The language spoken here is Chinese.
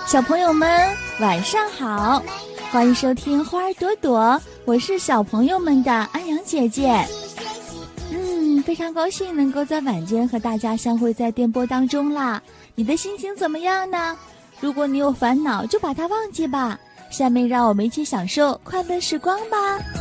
小朋友们晚上好，欢迎收听花儿朵朵，我是小朋友们的安阳姐姐。非常高兴能够在晚间和大家相会在电波当中啦。你的心情怎么样呢？如果你有烦恼就把它忘记吧，下面让我们一起享受快乐时光吧。